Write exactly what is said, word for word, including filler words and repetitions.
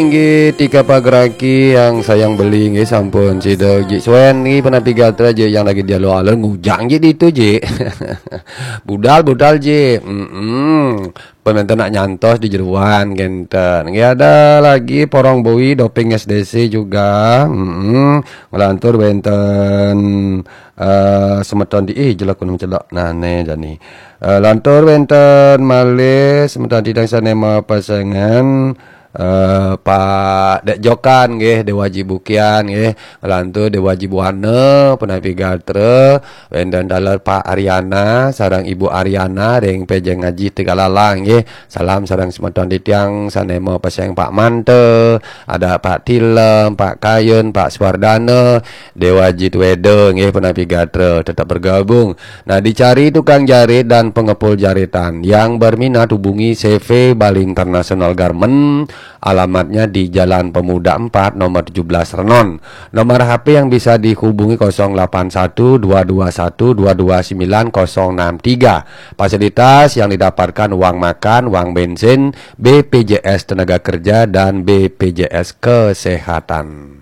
Nggih tiga pageraki yang sayang beli nggih sampun sida ji suen nggih penapi gatra je yang lagi dia alun ngujang je itu je budal budal je mm pemerintah nak nyantos di jeruan genten nggih ada lagi porong bui doping S D C juga mm ngelantur benten uh, semeton di ih jelek kuno celok nane jani uh, lantur benten malih semeton di sanema pasangan Uh, Pak Dek Jokan nggih dewajib bukian nggih lantu dewajib wana penapi gatra wenden dalar Pak Ariana sarang Ibu Ariana ring pejeng ngaji Tegalalang nggih salam sarang semeton ditiang sanema pasang Pak Mante ada Pak Tilem Pak Kayun Pak Swardana dewajib wede nggih penapi gatra tetap bergabung. Nah dicari tukang jarit dan pengepul jaritan yang berminat hubungi C V Bali International Garment. Alamatnya di Jalan Pemuda empat nomor tujuh belas Renon. Nomor H P yang bisa dihubungi nol delapan satu dua dua satu dua dua sembilan nol enam tiga. Fasilitas yang didapatkan uang makan, uang bensin, B P J S tenaga kerja dan B P J S kesehatan.